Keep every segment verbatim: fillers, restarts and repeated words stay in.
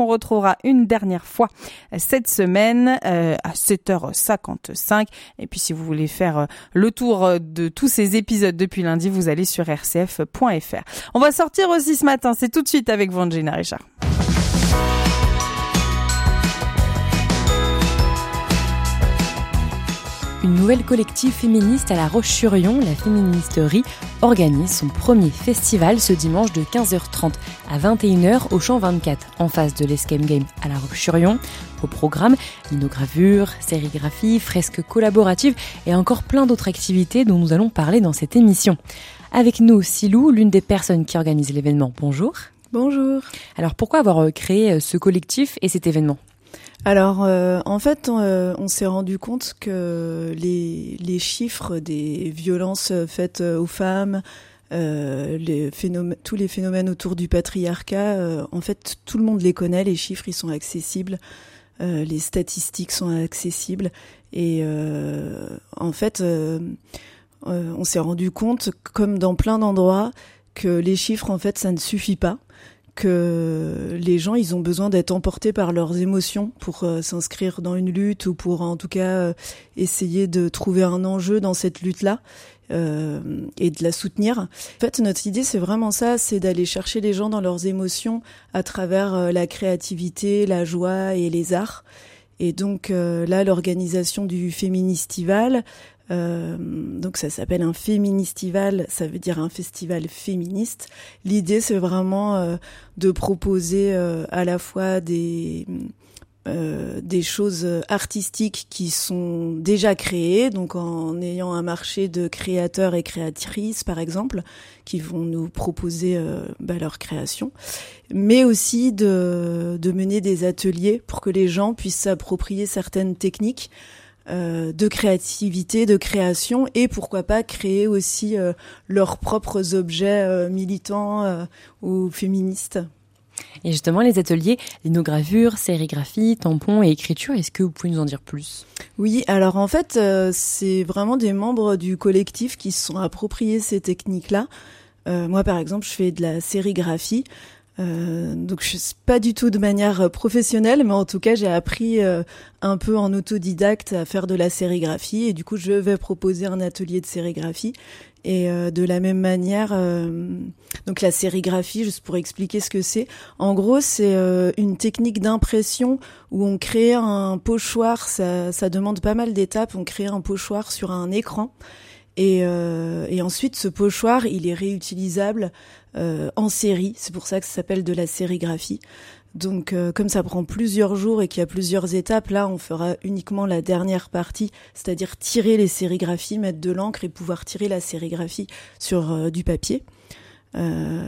On retrouvera une dernière fois cette semaine euh, à sept heures cinquante-cinq. Et puis si vous voulez faire le tour de tous ces épisodes depuis lundi, vous allez sur r c f point f r. On va sortir aussi ce matin, c'est tout de suite avec Vangelina Richard. Une nouvelle collective féministe à La Roche-sur-Yon, la Féministerie, organise son premier festival ce dimanche de quinze heures trente à vingt et une heures au Champ vingt-quatre, en face de l'Escape Game à La Roche-sur-Yon. Au programme, linogravure, sérigraphie, fresques collaboratives et encore plein d'autres activités dont nous allons parler dans cette émission. Avec nous, Silou, l'une des personnes qui organise l'événement. Bonjour. Bonjour. Alors pourquoi avoir créé ce collectif et cet événement ? Alors, euh, en fait, on, euh, on s'est rendu compte que les, les chiffres des violences faites aux femmes, euh, les phénomènes, tous les phénomènes autour du patriarcat, euh, en fait, tout le monde les connaît, les chiffres, ils sont accessibles, euh, les statistiques sont accessibles. Et euh, en fait, euh, euh, on s'est rendu compte, comme dans plein d'endroits, que les chiffres, en fait, ça ne suffit pas. Que les gens, ils ont besoin d'être emportés par leurs émotions pour euh, s'inscrire dans une lutte ou pour en tout cas euh, essayer de trouver un enjeu dans cette lutte-là euh, et de la soutenir. En fait, notre idée, c'est vraiment ça, c'est d'aller chercher les gens dans leurs émotions à travers euh, la créativité, la joie et les arts. Et donc euh, là, l'organisation du Féministival, Euh, donc ça s'appelle un féministival, ça veut dire un festival féministe. L'idée, c'est vraiment euh, de proposer euh, à la fois des euh, des choses artistiques qui sont déjà créées, donc en ayant un marché de créateurs et créatrices, par exemple, qui vont nous proposer euh, bah, leur création, mais aussi de de mener des ateliers pour que les gens puissent s'approprier certaines techniques Euh, de créativité, de création, et pourquoi pas créer aussi euh, leurs propres objets euh, militants euh, ou féministes. Et justement, les ateliers, linogravure, sérigraphie, tampons et écriture, est-ce que vous pouvez nous en dire plus ? Oui, alors en fait, euh, c'est vraiment des membres du collectif qui se sont appropriés ces techniques-là. Euh, moi, par exemple, je fais de la sérigraphie. Euh, donc je sais pas du tout de manière professionnelle, mais en tout cas j'ai appris euh, un peu en autodidacte à faire de la sérigraphie, et du coup je vais proposer un atelier de sérigraphie. Et euh, de la même manière, euh, donc la sérigraphie, juste pour expliquer ce que c'est, en gros c'est euh, une technique d'impression où on crée un pochoir, ça, ça demande pas mal d'étapes, on crée un pochoir sur un écran. Et, euh, et ensuite, ce pochoir, il est réutilisable euh, en série. C'est pour ça que ça s'appelle de la sérigraphie. Donc, euh, comme ça prend plusieurs jours et qu'il y a plusieurs étapes, là, on fera uniquement la dernière partie, c'est-à-dire tirer les sérigraphies, mettre de l'encre et pouvoir tirer la sérigraphie sur euh, du papier. Euh,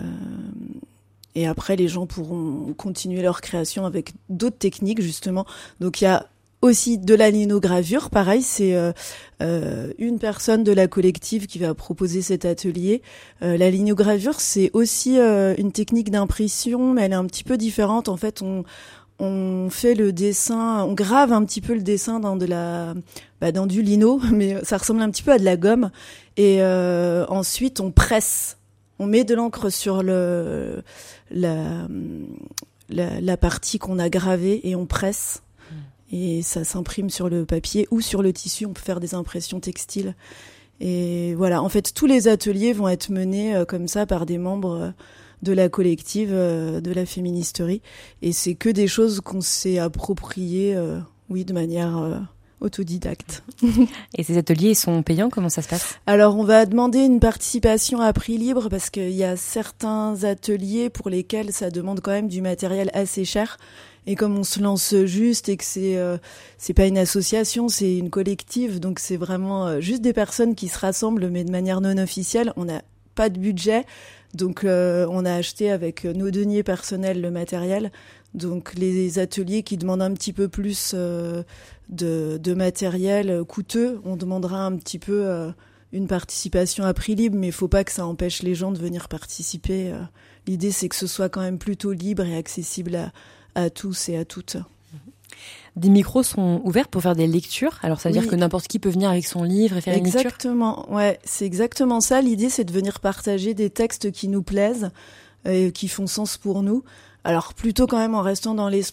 et après, les gens pourront continuer leur création avec d'autres techniques, justement. Donc, il y a aussi de la linogravure, pareil, c'est euh, euh, une personne de la collective qui va proposer cet atelier. Euh, la linogravure, c'est aussi euh, une technique d'impression, mais elle est un petit peu différente. En fait, on on fait le dessin, on grave un petit peu le dessin dans de la, bah, dans du lino, mais ça ressemble un petit peu à de la gomme. Et euh, ensuite, on presse, on met de l'encre sur le la la, la partie qu'on a gravée et on presse. Et ça s'imprime sur le papier ou sur le tissu. On peut faire des impressions textiles. Et voilà, en fait, tous les ateliers vont être menés euh, comme ça par des membres euh, de la collective, euh, de la Féministerie. Et c'est que des choses qu'on s'est appropriées, euh, oui, de manière euh, autodidacte. Et ces ateliers sont payants, comment ça se passe ? Alors, on va demander une participation à prix libre parce qu'il y a certains ateliers pour lesquels ça demande quand même du matériel assez cher. Et comme on se lance juste et que c'est euh, c'est pas une association, c'est une collective, donc c'est vraiment euh, juste des personnes qui se rassemblent, mais de manière non officielle. On n'a pas de budget, donc euh, on a acheté avec nos deniers personnels le matériel. Donc les ateliers qui demandent un petit peu plus euh, de, de matériel coûteux, on demandera un petit peu euh, une participation à prix libre, mais il faut pas que ça empêche les gens de venir participer. Euh, l'idée, c'est que ce soit quand même plutôt libre et accessible à à tous et à toutes. Des micros sont ouverts pour faire des lectures. Alors, ça veut oui. dire que n'importe qui peut venir avec son livre et faire exactement. une lecture ? Exactement, ouais, c'est exactement ça. L'idée, c'est de venir partager des textes qui nous plaisent et qui font sens pour nous. Alors plutôt quand même en restant dans les